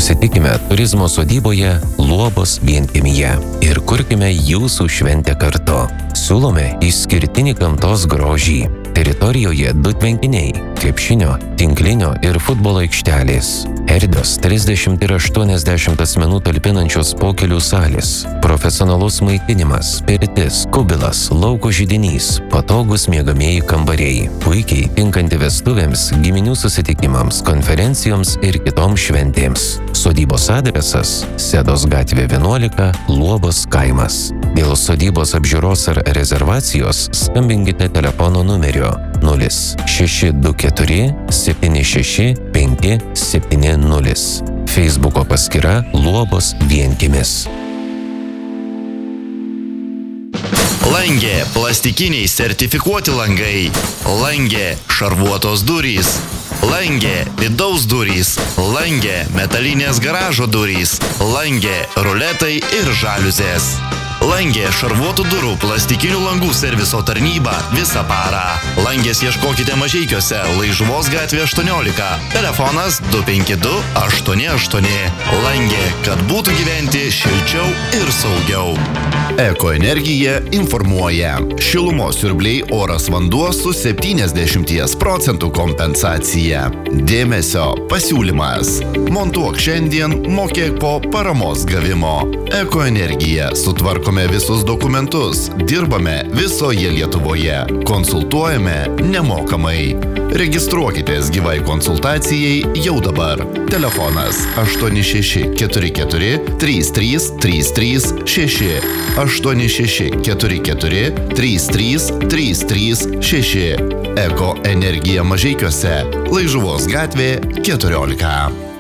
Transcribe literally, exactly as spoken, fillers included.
Susitikime turizmo sodyboje Luobos vienkiemyje ir kurkime jūsų šventę kartu. Siūlome išskirtinį gamtos grožį. Teritorijoje du tvenkiniai – krepšinio, tinklinio ir futbolo aikštelės. Erdvios trisdešimt ir aštuoniasdešimt asmenų talpinančios pokelių salės. Profesionalus maitinimas, pirtis, kubilas, lauko židinys, patogūs miegamieji kambariai. Puikiai tinkanti vestuvėms, giminių susitikimams, konferencijoms ir kitoms šventėms. Sodybos adresas – Sedos gatvė vienuolika, Luobos kaimas. Dėl sodybos apžiūros ar rezervacijos skambinkite telefono numeriu nulis šeši du keturi septyni šeši penki septyni nulis. Feisbuko paskyra Luobos vienkiemis. Langė – plastikiniai sertifikuoti langai. Langė – šarvuotos durys. Langė – vidaus durys. Langė – metalinės garažo durys. Langė – ruletai ir žaliuzės. Langė šarvuotų durų plastikinių langų serviso tarnyba visą parą. Langės ieškokite Mažeikiuose, Laižuvos gatvė aštuoniolika. Telefonas du penki du aštuoni aštuoni. Langė, kad būtų gyventi šilčiau ir saugiau. Ekoenergija informuoja. Šilumos siurbliai oras vanduo su septyniasdešimt procentų kompensacija. Dėmesio pasiūlymas. Montuok šiandien, mokėk po paramos gavimo. Ekoenergija sutvarkome visus dokumentus, dirbame visoje Lietuvoje, konsultuojame nemokamai. Registruokitės gyvai konsultacijai jau dabar. Telefonas aštuoni šeši keturi keturi trys trys trys trys šeši, aštuoni šeši keturi keturi trys trys trys trys šeši. Eko energija Mažeikiuose, Laižuvos gatvė keturiolika.